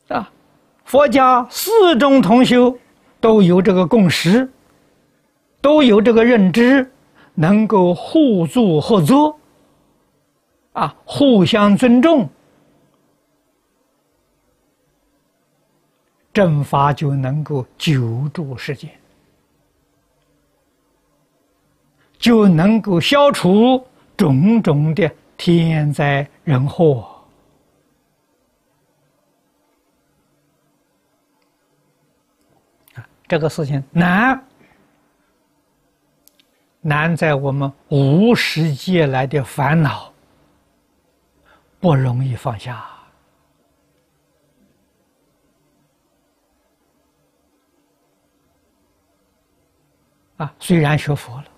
啊，佛家四种同修都有这个共识，都有这个认知，能够互助合作，啊，互相尊重，正法就能够久住世间，就能够消除种种的天灾人祸。这个事情难在我们无始劫来的烦恼不容易放下。啊，虽然学佛了，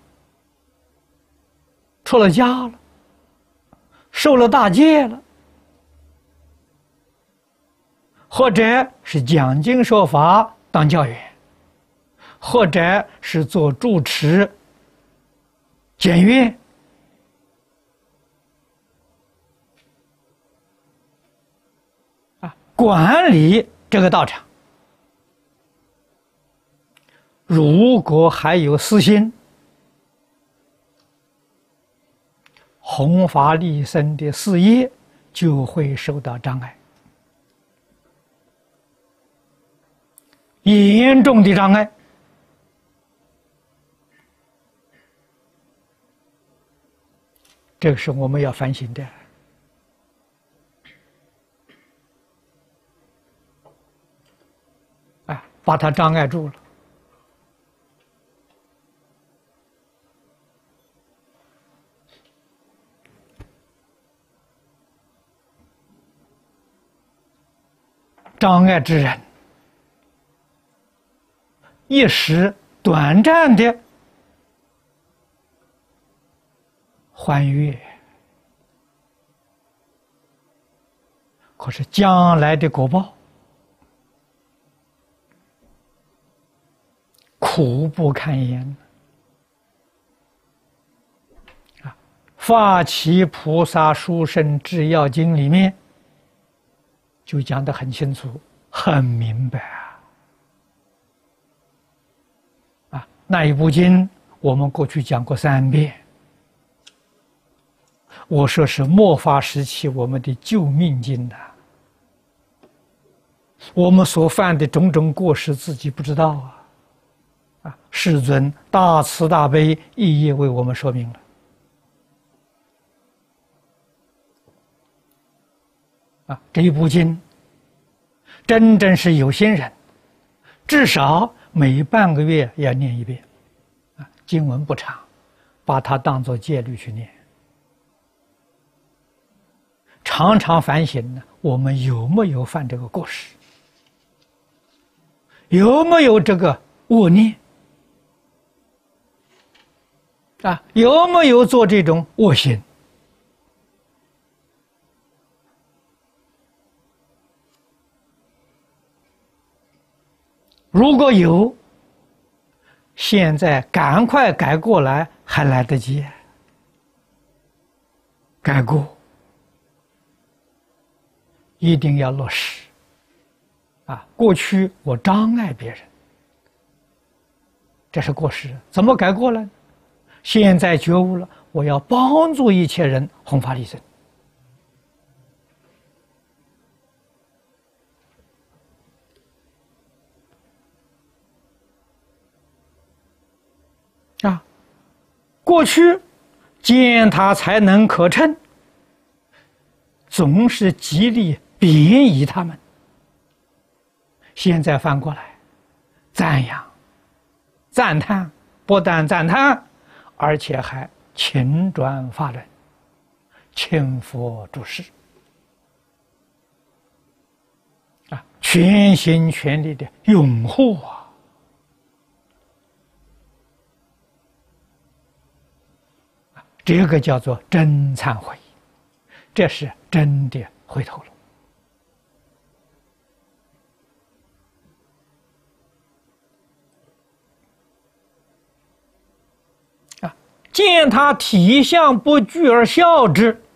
出了家了，受了大戒了，或者是讲经说法当教员，或者是做住持、监院，啊，管理这个道场。如果还有私心，弘法利生的事业就会受到障碍，严重的障碍。这个是我们要反省的。啊，把它障碍住了。障碍之人，一时短暂的欢悦，可是将来的果报苦不堪言。啊，《发起菩萨殊胜制要经》里面就讲得很清楚、很明白啊！那一部经我们过去讲过3遍，我说是末法时期我们的救命经呐。我们所犯的种种过失自己不知道啊！啊，世尊大慈大悲一一为我们说明了。啊，这一部经真正是有心人，至少每半个月要念1遍。啊，经文不长，把它当作戒律去念。常常反省呢，我们有没有犯这个过失？有没有这个恶念？啊，有没有做这种恶行？如果有，现在赶快改过来还来得及。改过一定要落实。啊，过去我障碍别人，这是过失，怎么改过来？现在觉悟了，我要帮助一切人弘法利生。啊，过去见他才能可称，总是极力贬义他们。现在反过来，赞扬、赞叹，不但赞叹，而且还勤转法轮，请佛注释，啊，全心全力的拥护啊！这个叫做真忏悔，这是真的回头了。见他体相不惧而笑之，